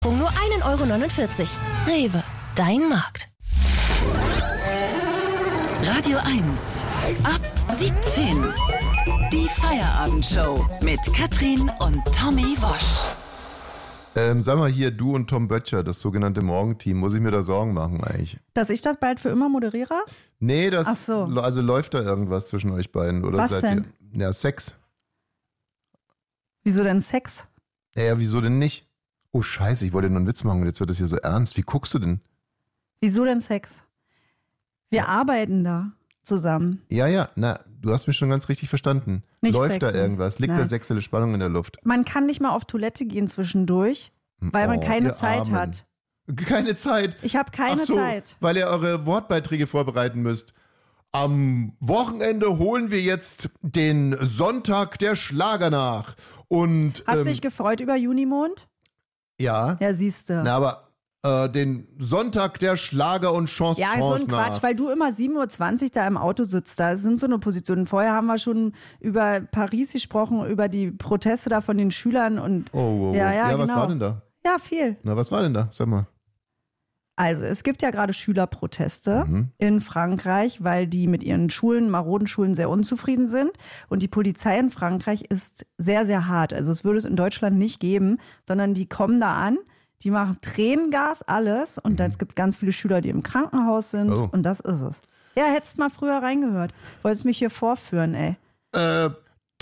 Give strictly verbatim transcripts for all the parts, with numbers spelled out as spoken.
Packung nur ein Euro neunundvierzig. Rewe, dein Markt. Radio eins. Ab siebzehn. Die Feierabendshow mit Katrin und Tommy Wosch. Ähm, sag mal hier, du und Tom Böttcher, das sogenannte Morgenteam, muss ich mir da Sorgen machen eigentlich? Dass ich das bald für immer moderiere? Nee, das, Ach so. also läuft da irgendwas zwischen euch beiden? Oder Was seid denn? Ihr, ja, Sex. Wieso denn Sex? Ja, ja, wieso denn nicht? Oh Scheiße, ich wollte nur einen Witz machen und jetzt wird das hier so ernst. Wie guckst du denn? Wieso denn Sex? Wir arbeiten da zusammen. Ja, ja, na, du hast mich schon ganz richtig verstanden. Nicht Läuft sexy. da irgendwas? Liegt da Nein. sexuelle Spannung in der Luft? Man kann nicht mal auf Toilette gehen zwischendurch, weil man Oh, keine ihr Zeit Armen. hat. Keine Zeit? Ich habe keine Ach so, Zeit. weil ihr eure Wortbeiträge vorbereiten müsst. Am Wochenende holen wir jetzt den Sonntag der Schlager nach. Und, Hast du ähm, dich gefreut über Junimond? ja, Ja, siehste. na, aber äh, den Sonntag der Schlager und Chansons Ja, so ein nach. Quatsch, weil du immer sieben Uhr zwanzig da im Auto sitzt. Da sind so eine Position. Vorher haben wir schon über Paris gesprochen, über die Proteste da von den Schülern und Oh, oh, oh. ja, ja, ja, was genau. war denn da? Ja, viel. Na, was war denn da? Sag mal. Also, es gibt ja gerade Schülerproteste Mhm. in Frankreich, weil die mit ihren Schulen, maroden Schulen, sehr unzufrieden sind. Und die Polizei in Frankreich ist sehr, sehr hart. Also, es würde es in Deutschland nicht geben, sondern die kommen da an, die machen Tränengas, alles. Und dann, es gibt ganz viele Schüler, die im Krankenhaus sind. Oh. Und das ist es. Ja, hättest mal früher reingehört. Wolltest mich hier vorführen, ey. Äh,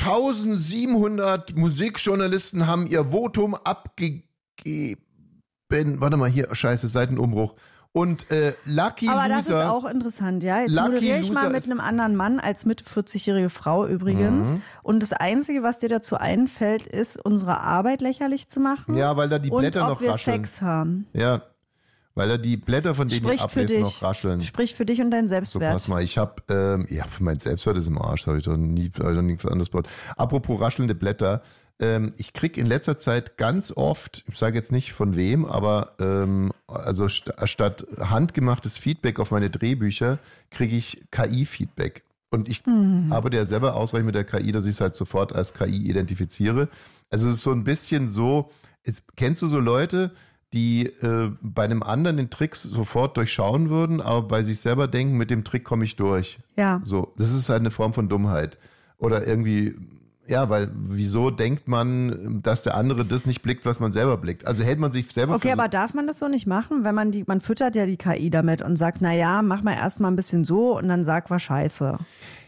eintausendsiebenhundert Musikjournalisten haben ihr Votum abgegeben. Warte mal, hier, scheiße, Seitenumbruch. Und äh, Lucky Aber das ist Loser. auch interessant, ja. Jetzt Lucky moderiere ich mal Loser mit ist- einem anderen Mann als Mitte vierzig-jährige Frau übrigens. Mhm. Und das Einzige, was dir dazu einfällt, ist, unsere Arbeit lächerlich zu machen. Ja, weil da die und Blätter ob noch wir rascheln. Sex haben. Ja, weil da die Blätter, von denen ich Spricht für ablese, dich. noch rascheln. Spricht für dich und dein So, Selbstwert. pass mal, ich habe, ähm, ja, mein Selbstwert ist im Arsch, habe ich doch nie, hab ich doch nie was anderes gebaut. Apropos raschelnde Blätter, ähm, ich kriege in letzter Zeit ganz oft, ich sage jetzt nicht von wem, aber ähm, also st- statt handgemachtes Feedback auf meine Drehbücher, kriege ich K I-Feedback. Und ich Mhm. arbeite ja selber ausreichend mit der K I, dass ich es halt sofort als K I identifiziere. Also es ist so ein bisschen so, es, kennst du so Leute, die äh, bei einem anderen den Trick sofort durchschauen würden, aber bei sich selber denken, mit dem Trick komme ich durch. Ja. So, das ist halt eine Form von Dummheit. Oder irgendwie, ja, weil wieso denkt man, dass der andere das nicht blickt, was man selber blickt? Also hält man sich selber Okay, für so- aber darf man das so nicht machen? Wenn man die, man füttert ja die K I damit und sagt, na ja, mach mal erstmal ein bisschen so und dann sag was Scheiße.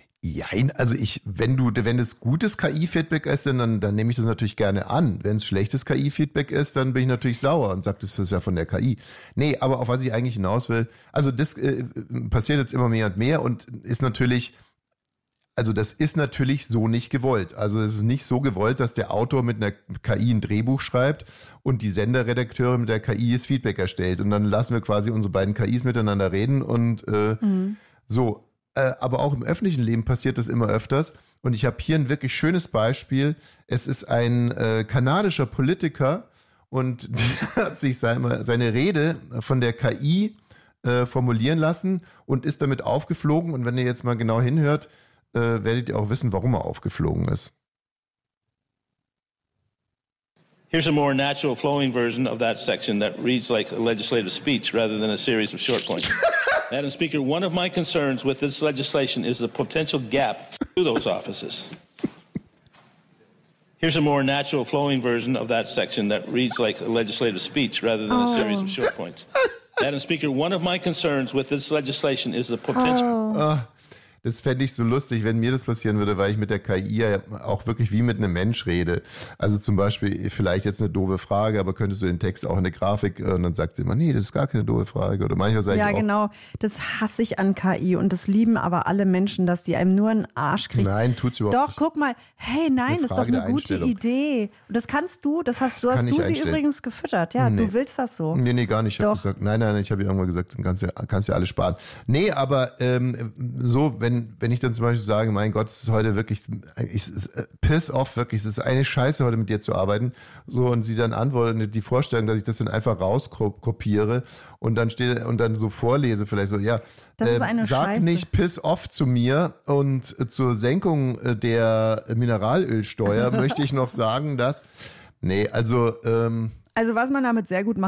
Jein, also ich, wenn du, wenn es gutes K I-Feedback ist, dann, dann nehme ich das natürlich gerne an. Wenn es schlechtes K I-Feedback ist, dann bin ich natürlich sauer und sage, das ist ja von der K I. Nee, aber auf was ich eigentlich hinaus will, also das äh, passiert jetzt immer mehr und mehr und ist natürlich, also das ist natürlich so nicht gewollt. Also es ist nicht so gewollt, dass der Autor mit einer K I ein Drehbuch schreibt und die Senderredakteure mit der K I das Feedback erstellt. Und dann lassen wir quasi unsere beiden K Is miteinander reden und äh, Mhm. so. Äh, aber auch im öffentlichen Leben passiert das immer öfters. Und ich habe hier ein wirklich schönes Beispiel. Es ist ein äh, kanadischer Politiker und der hat sich seine, seine Rede von der K I äh, formulieren lassen und ist damit aufgeflogen. Und wenn ihr jetzt mal genau hinhört, äh, werdet ihr auch wissen, warum er aufgeflogen ist. Here's a more natural flowing version of that section that reads like a legislative speech rather than a series of short points. Madam Speaker, one of my concerns with this legislation is the potential gap to those offices. Here's a more natural flowing version of that section that reads like a legislative speech rather than a series of short points. Madam Speaker, one of my concerns with this legislation is the potential... Ah, das fände ich so lustig, wenn mir das passieren würde, weil ich mit der K I ja auch wirklich wie mit einem Mensch rede. Also zum Beispiel, vielleicht jetzt eine doofe Frage, aber könntest du den Text auch in der Grafik, äh, und dann sagt sie immer, nee, das ist gar keine doofe Frage. Oder manchmal sage Ja, ich auch, genau. Das hasse ich an K I und das lieben aber alle Menschen, dass die einem nur einen Arsch kriegen. nein, tut's überhaupt Doch, nicht. guck mal, hey, nein, das ist doch Frage der eine gute Einstellung. Idee. Und das kannst du, das hast, so kann hast ich du sie einstellen. übrigens gefüttert. Ja, Nee. du willst das so. Nee, nee, gar nicht. Ich habe Doch. gesagt, nein, nein, ich habe ja irgendwann gesagt, dann kannst du ja, kannst ja alles sparen. Nee, aber ähm, so, wenn, wenn ich dann zum Beispiel sage, mein Gott, es ist heute wirklich, ich, es, äh, piss off, wirklich, es ist eine Scheiße, heute mit dir zu arbeiten. So, und sie dann antwortet, die Vorstellung, dass ich das dann einfach rauskopiere und dann steht und dann so vorlese, vielleicht so, ja, Das ist ähm, eine sag Scheiße. nicht piss off zu mir und äh, zur Senkung äh, der Mineralölsteuer möchte ich noch sagen, dass, nee, also, ähm, Also was man damit sehr gut macht,